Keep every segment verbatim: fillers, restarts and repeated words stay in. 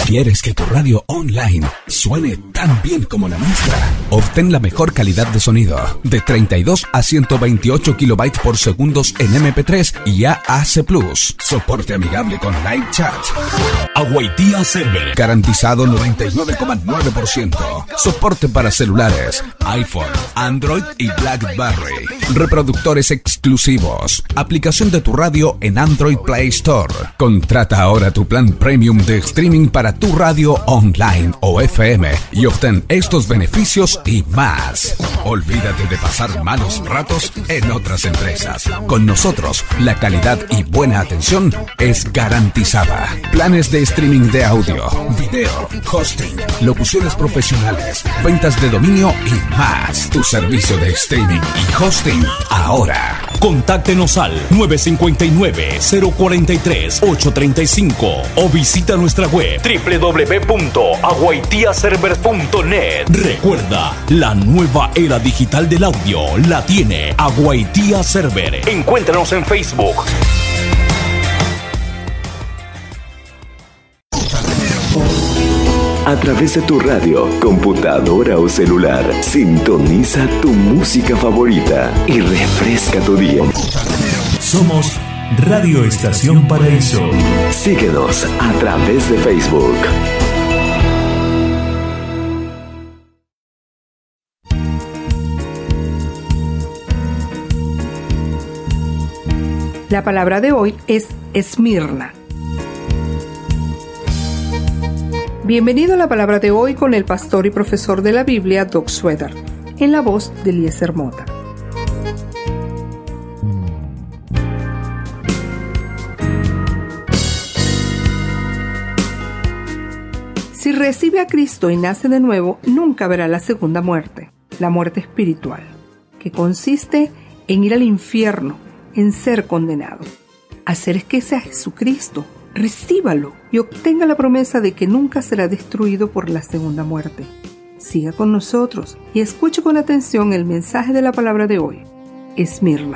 ¿Quieres que tu radio online suene tan bien como la nuestra? Obtén la mejor calidad de sonido de treinta y dos a ciento veintiocho kilobytes por segundo en eme pe tres y A A C plus. Soporte amigable con live chat. Aguaitía Server. Garantizado noventa y nueve coma nueve por ciento. Soporte para celulares, iPhone, Android y BlackBerry. Reproductores exclusivos. Aplicación de tu radio en Android Play Store. Contrata ahora tu plan premium de streaming para tu radio online o F M y obtén estos beneficios y más. Olvídate de pasar malos ratos en otras empresas. Con nosotros, la calidad y buena atención es garantizada. Planes de streaming de audio, video, hosting, locuciones profesionales, ventas de dominio y más. Tu servicio de streaming y hosting ahora. Contáctenos al nueve cinco nueve, cero cuatro tres, ocho tres cinco o visita nuestra web doble u doble u doble u punto aguaitía server punto net. Recuerda, la nueva era digital del audio la tiene Aguaitía Server. Encuéntranos en Facebook. A través de tu radio, computadora o celular, sintoniza tu música favorita y refresca tu día. Somos Radio Estación Paraíso. Síguenos a través de Facebook. La palabra de hoy es Esmirna. Bienvenido a la palabra de hoy con el pastor y profesor de la Biblia, Doug Sweater, en la voz de Eliezer Mota. Si recibe a Cristo y nace de nuevo, nunca verá la segunda muerte, la muerte espiritual, que consiste en ir al infierno, en ser condenado. Acérquese a Jesucristo, recíbalo y obtenga la promesa de que nunca será destruido por la segunda muerte. Siga con nosotros y escuche con atención el mensaje de la palabra de hoy. Esmirna.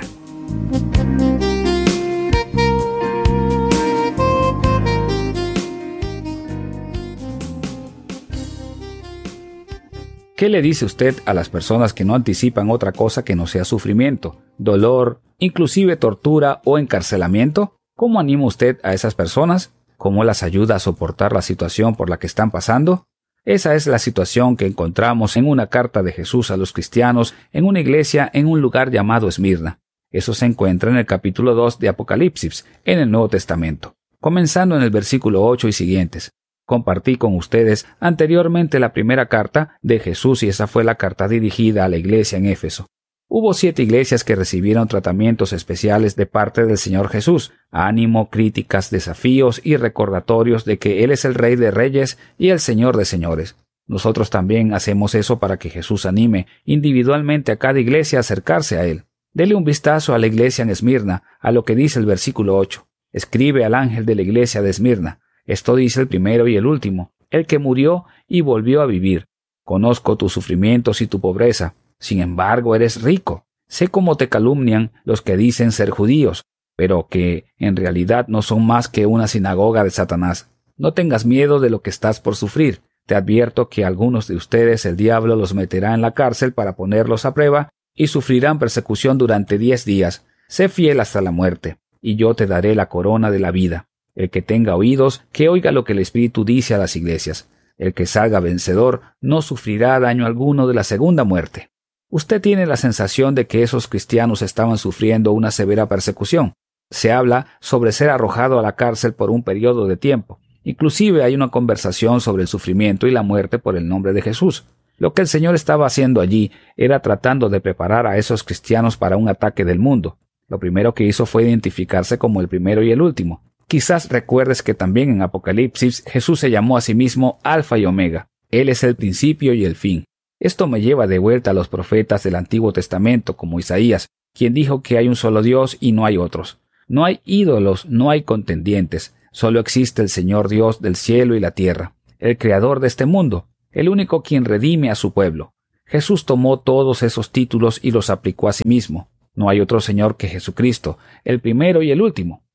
¿Qué le dice usted a las personas que no anticipan otra cosa que no sea sufrimiento, dolor, inclusive tortura o encarcelamiento? ¿Cómo anima usted a esas personas? ¿Cómo las ayuda a soportar la situación por la que están pasando? Esa es la situación que encontramos en una carta de Jesús a los cristianos en una iglesia en un lugar llamado Esmirna. Eso se encuentra en el capítulo dos de Apocalipsis, en el Nuevo Testamento, comenzando en el versículo ocho y siguientes. Compartí con ustedes anteriormente la primera carta de Jesús y esa fue la carta dirigida a la iglesia en Éfeso. Hubo siete iglesias que recibieron tratamientos especiales de parte del Señor Jesús, ánimo, críticas, desafíos y recordatorios de que Él es el Rey de Reyes y el Señor de Señores. Nosotros también hacemos eso para que Jesús anime individualmente a cada iglesia a acercarse a Él. Dele un vistazo a la iglesia en Esmirna, a lo que dice el versículo ocho. Escribe al ángel de la iglesia de Esmirna. Esto dice el primero y el último, el que murió y volvió a vivir. Conozco tus sufrimientos y tu pobreza. Sin embargo, eres rico. Sé cómo te calumnian los que dicen ser judíos, pero que en realidad no son más que una sinagoga de Satanás. No tengas miedo de lo que estás por sufrir. Te advierto que algunos de ustedes el diablo los meterá en la cárcel para ponerlos a prueba y sufrirán persecución durante diez días. Sé fiel hasta la muerte, y yo te daré la corona de la vida. El que tenga oídos, que oiga lo que el Espíritu dice a las iglesias. El que salga vencedor no sufrirá daño alguno de la segunda muerte. Usted tiene la sensación de que esos cristianos estaban sufriendo una severa persecución. Se habla sobre ser arrojado a la cárcel por un periodo de tiempo. Inclusive hay una conversación sobre el sufrimiento y la muerte por el nombre de Jesús. Lo que el Señor estaba haciendo allí era tratando de preparar a esos cristianos para un ataque del mundo. Lo primero que hizo fue identificarse como el primero y el último. Quizás recuerdes que también en Apocalipsis Jesús se llamó a sí mismo Alfa y Omega. Él es el principio y el fin. Esto me lleva de vuelta a los profetas del Antiguo Testamento, como Isaías, quien dijo que hay un solo Dios y no hay otros. No hay ídolos, no hay contendientes, solo existe el Señor Dios del cielo y la tierra, el Creador de este mundo, el único quien redime a su pueblo. Jesús tomó todos esos títulos y los aplicó a sí mismo. No hay otro Señor que Jesucristo, el primero y el último.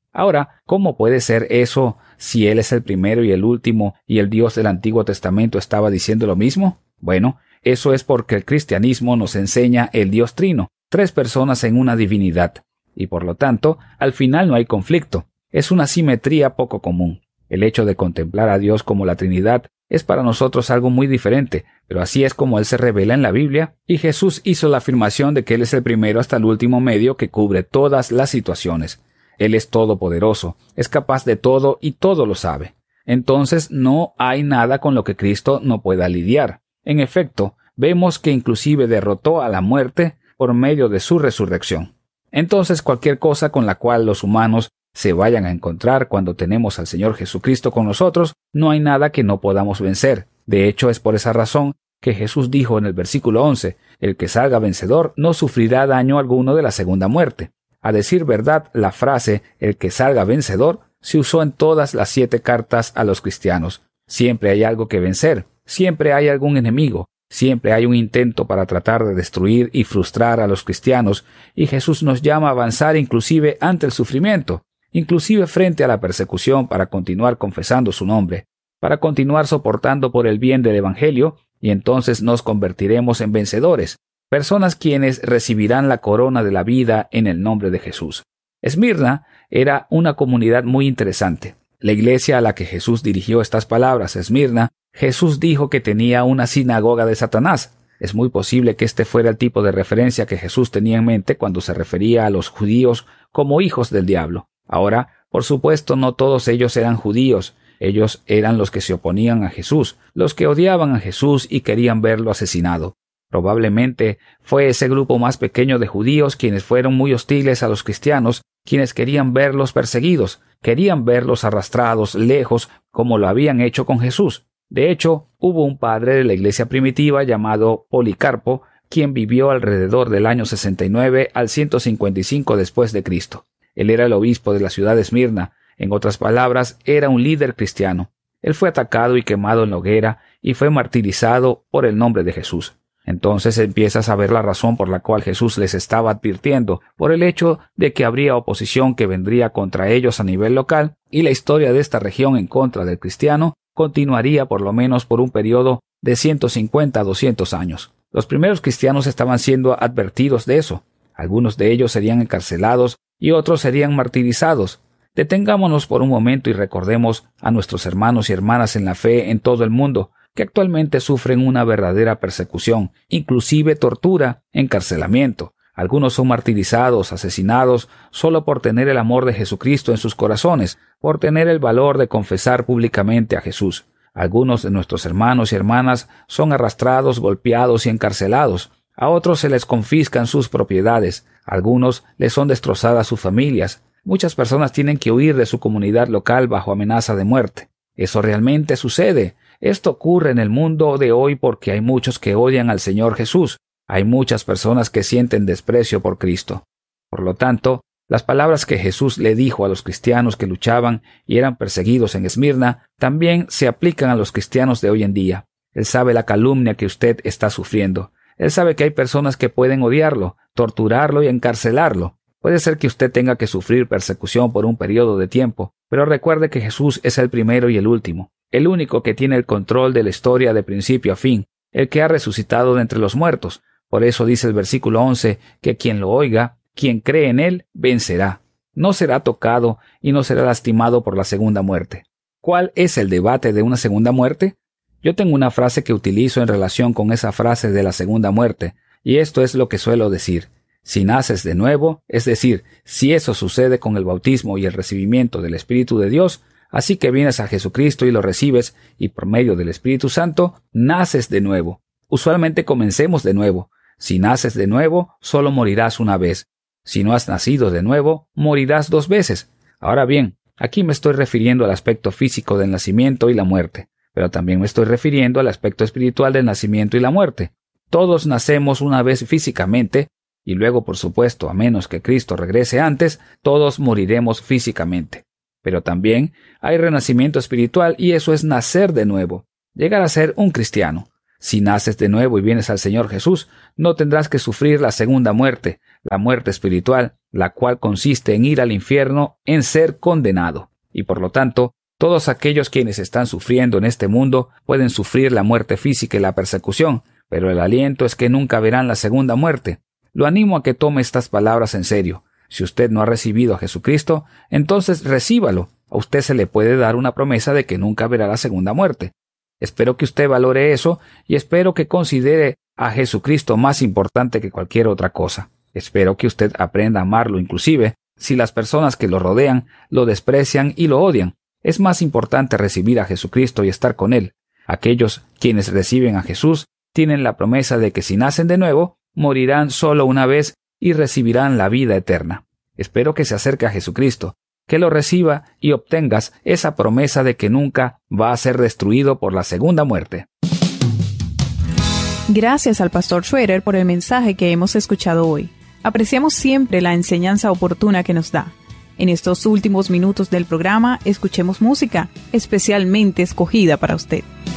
Ahora, ¿cómo puede ser eso si Él es el primero y el último y el Dios del Antiguo Testamento estaba diciendo lo mismo? Bueno, eso es porque el cristianismo nos enseña el Dios Trino, tres personas en una divinidad, y por lo tanto, al final no hay conflicto. Es una simetría poco común. El hecho de contemplar a Dios como la Trinidad es para nosotros algo muy diferente, pero así es como Él se revela en la Biblia, y Jesús hizo la afirmación de que Él es el primero hasta el último medio que cubre todas las situaciones. Él es todopoderoso, es capaz de todo y todo lo sabe. Entonces no hay nada con lo que Cristo no pueda lidiar. En efecto, vemos que inclusive derrotó a la muerte por medio de su resurrección. Entonces cualquier cosa con la cual los humanos se vayan a encontrar cuando tenemos al Señor Jesucristo con nosotros, no hay nada que no podamos vencer. De hecho, es por esa razón que Jesús dijo en el versículo once, el que salga vencedor no sufrirá daño alguno de la segunda muerte. A decir verdad, la frase el que salga vencedor se usó en todas las siete cartas a los cristianos. Siempre hay algo que vencer, siempre hay algún enemigo, siempre hay un intento para tratar de destruir y frustrar a los cristianos, y Jesús nos llama a avanzar inclusive ante el sufrimiento, inclusive frente a la persecución para continuar confesando su nombre, para continuar soportando por el bien del Evangelio, y entonces nos convertiremos en vencedores, personas quienes recibirán la corona de la vida en el nombre de Jesús. Esmirna era una comunidad muy interesante. La iglesia a la que Jesús dirigió estas palabras, Esmirna, Jesús dijo que tenía una sinagoga de Satanás. Es muy posible que este fuera el tipo de referencia que Jesús tenía en mente cuando se refería a los judíos como hijos del diablo. Ahora, por supuesto, no todos ellos eran judíos. Ellos eran los que se oponían a Jesús, los que odiaban a Jesús y querían verlo asesinado. Probablemente fue ese grupo más pequeño de judíos quienes fueron muy hostiles a los cristianos, quienes querían verlos perseguidos, querían verlos arrastrados lejos como lo habían hecho con Jesús. De hecho, hubo un padre de la iglesia primitiva llamado Policarpo, quien vivió alrededor del año sesenta y nueve al ciento cincuenta y cinco después de Cristo. Él era el obispo de la ciudad de Esmirna, en otras palabras, era un líder cristiano. Él fue atacado y quemado en la hoguera y fue martirizado por el nombre de Jesús. Entonces empiezas a ver la razón por la cual Jesús les estaba advirtiendo, por el hecho de que habría oposición que vendría contra ellos a nivel local, y la historia de esta región en contra del cristiano continuaría por lo menos por un periodo de ciento cincuenta a doscientos años. Los primeros cristianos estaban siendo advertidos de eso. Algunos de ellos serían encarcelados y otros serían martirizados. Detengámonos por un momento y recordemos a nuestros hermanos y hermanas en la fe en todo el mundo, que actualmente sufren una verdadera persecución, inclusive tortura, encarcelamiento. Algunos son martirizados, asesinados, solo por tener el amor de Jesucristo en sus corazones, por tener el valor de confesar públicamente a Jesús. Algunos de nuestros hermanos y hermanas son arrastrados, golpeados y encarcelados. A otros se les confiscan sus propiedades. A algunos les son destrozadas sus familias. Muchas personas tienen que huir de su comunidad local bajo amenaza de muerte. Eso realmente sucede. Esto ocurre en el mundo de hoy porque hay muchos que odian al Señor Jesús. Hay muchas personas que sienten desprecio por Cristo. Por lo tanto, las palabras que Jesús le dijo a los cristianos que luchaban y eran perseguidos en Esmirna también se aplican a los cristianos de hoy en día. Él sabe la calumnia que usted está sufriendo. Él sabe que hay personas que pueden odiarlo, torturarlo y encarcelarlo. Puede ser que usted tenga que sufrir persecución por un periodo de tiempo, pero recuerde que Jesús es el primero y el último, el único que tiene el control de la historia de principio a fin, el que ha resucitado de entre los muertos. Por eso dice el versículo once que quien lo oiga, quien cree en él, vencerá. No será tocado y no será lastimado por la segunda muerte. ¿Cuál es el debate de una segunda muerte? Yo tengo una frase que utilizo en relación con esa frase de la segunda muerte, y esto es lo que suelo decir. Si naces de nuevo, es decir, si eso sucede con el bautismo y el recibimiento del Espíritu de Dios, así que vienes a Jesucristo y lo recibes, y por medio del Espíritu Santo, naces de nuevo. Usualmente comencemos de nuevo. Si naces de nuevo, solo morirás una vez. Si no has nacido de nuevo, morirás dos veces. Ahora bien, aquí me estoy refiriendo al aspecto físico del nacimiento y la muerte, pero también me estoy refiriendo al aspecto espiritual del nacimiento y la muerte. Todos nacemos una vez físicamente, y luego, por supuesto, a menos que Cristo regrese antes, todos moriremos físicamente. Pero también hay renacimiento espiritual y eso es nacer de nuevo, llegar a ser un cristiano. Si naces de nuevo y vienes al Señor Jesús, no tendrás que sufrir la segunda muerte, la muerte espiritual, la cual consiste en ir al infierno, en ser condenado. Y por lo tanto, todos aquellos quienes están sufriendo en este mundo pueden sufrir la muerte física y la persecución, pero el aliento es que nunca verán la segunda muerte. Lo animo a que tome estas palabras en serio. Si usted no ha recibido a Jesucristo, entonces recíbalo. A usted se le puede dar una promesa de que nunca verá la segunda muerte. Espero que usted valore eso y espero que considere a Jesucristo más importante que cualquier otra cosa. Espero que usted aprenda a amarlo, inclusive si las personas que lo rodean lo desprecian y lo odian. Es más importante recibir a Jesucristo y estar con Él. Aquellos quienes reciben a Jesús tienen la promesa de que si nacen de nuevo, morirán solo una vez y recibirán la vida eterna. Espero que se acerque a Jesucristo, que lo reciba y obtengas esa promesa de que nunca va a ser destruido por la segunda muerte. Gracias al pastor Schroeder por el mensaje que hemos escuchado hoy. Apreciamos siempre la enseñanza oportuna que nos da. En estos últimos minutos del programa, escuchemos música especialmente escogida para usted.